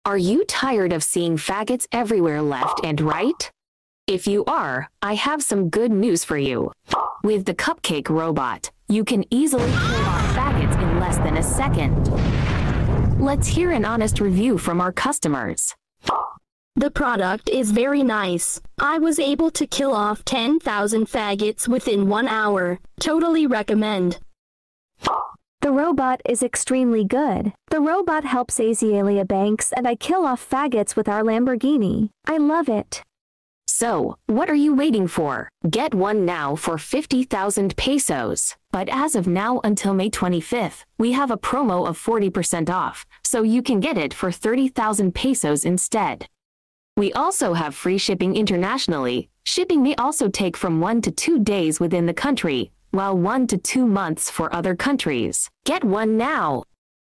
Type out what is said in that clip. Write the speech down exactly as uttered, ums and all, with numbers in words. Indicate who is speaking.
Speaker 1: Are you tired of seeing faggots everywhere left and right? If you are, I have some good news for you. With the Cupcake Robot, you can easily kill off faggots in less than a second. Let's hear an honest review from our customers.
Speaker 2: The product is very nice. I was able to kill off ten thousand faggots within one hour. Totally recommend.
Speaker 3: The robot is extremely good. The robot helps Azalea Banks and I kill off faggots with our Lamborghini. I love it.
Speaker 1: So, what are you waiting for? Get one now for fifty thousand pesos. But as of now until May twenty-fifth, we have a promo of forty percent off, so you can get it for thirty thousand pesos instead. We also have free shipping internationally. Shipping may also take from one to two days within the country, while one to two months for other countries. Get one now.